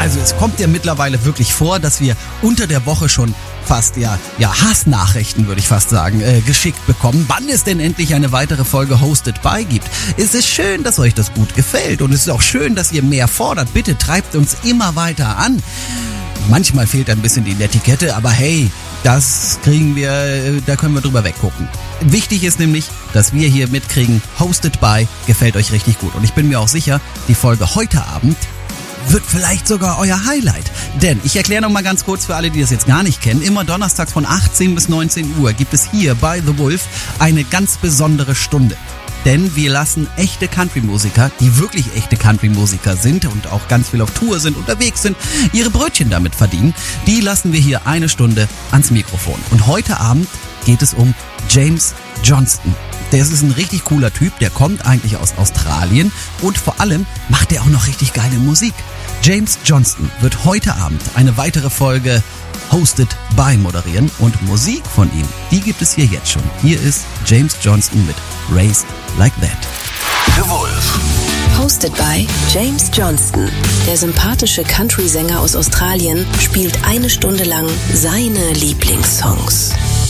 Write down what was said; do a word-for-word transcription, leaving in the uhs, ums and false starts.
Also es kommt ja mittlerweile wirklich vor, dass wir unter der Woche schon fast, ja, ja Hassnachrichten, würde ich fast sagen, äh, geschickt bekommen, wann es denn endlich eine weitere Folge Hosted by gibt. Es ist schön, dass euch das gut gefällt und es ist auch schön, dass ihr mehr fordert. Bitte treibt uns immer weiter an. Manchmal fehlt ein bisschen die Netiquette, aber hey, das kriegen wir, da können wir drüber weggucken. Wichtig ist nämlich, dass wir hier mitkriegen, Hosted by gefällt euch richtig gut. Und ich bin mir auch sicher, die Folge heute Abend wird vielleicht sogar euer Highlight. Denn ich erkläre noch mal ganz kurz für alle, die das jetzt gar nicht kennen. Immer donnerstags von achtzehn bis neunzehn Uhr gibt es hier bei The Wolf eine ganz besondere Stunde. Denn wir lassen echte Country-Musiker, die wirklich echte Country-Musiker sind und auch ganz viel auf Tour sind, unterwegs sind, ihre Brötchen damit verdienen. Die lassen wir hier eine Stunde ans Mikrofon. Und heute Abend geht es um James Johnston. Der ist ein richtig cooler Typ, der kommt eigentlich aus Australien und vor allem macht er auch noch richtig geile Musik. James Johnston wird heute Abend eine weitere Folge Hosted by moderieren und Musik von ihm, die gibt es hier jetzt schon. Hier ist James Johnston mit Raised Like That. The Wolf. Hosted by James Johnston. Der sympathische Country-Sänger aus Australien spielt eine Stunde lang seine Lieblingssongs.